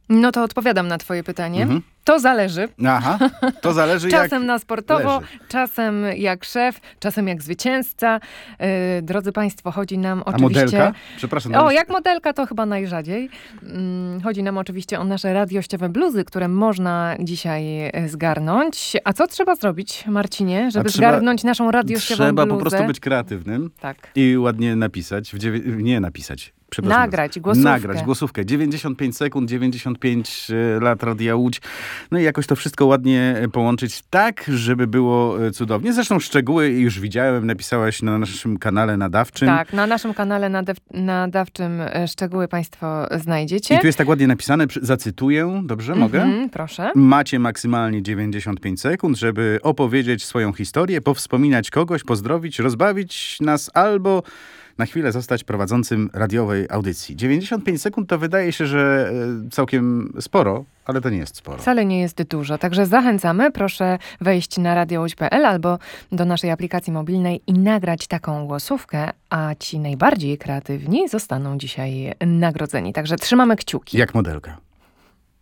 No to odpowiadam na twoje pytanie. To zależy. Aha, to zależy Czasem na sportowo, leży. czasem jak szef, czasem jak zwycięzca. Drodzy państwo, chodzi nam A oczywiście... modelka? Przepraszam. Jak modelka to chyba najrzadziej. Chodzi nam oczywiście o nasze radiościowe bluzy, które można dzisiaj zgarnąć. A co trzeba zrobić, Marcinie, żeby zgarnąć naszą radiościową bluzę? Trzeba po prostu być kreatywnym tak. i ładnie napisać. Nagrać głosówkę. Nagrać głosówkę. 95 sekund, 95 lat Radia Łódź. No i jakoś to wszystko ładnie połączyć tak, żeby było cudownie. Zresztą szczegóły już widziałem, napisałaś na naszym kanale nadawczym. Tak, na naszym kanale nadawczym szczegóły państwo znajdziecie. I tu jest tak ładnie napisane, zacytuję, dobrze, mogę? Proszę. Macie maksymalnie 95 sekund, żeby opowiedzieć swoją historię, powspominać kogoś, pozdrowić, rozbawić nas albo na chwilę zostać prowadzącym radiowej audycji. 95 sekund to wydaje się, że całkiem sporo, ale to nie jest sporo. Wcale nie jest dużo, także zachęcamy. Proszę wejść na radiołódź.pl albo do naszej aplikacji mobilnej i nagrać taką głosówkę, a ci najbardziej kreatywni zostaną dzisiaj nagrodzeni. Także trzymamy kciuki. Jak modelka.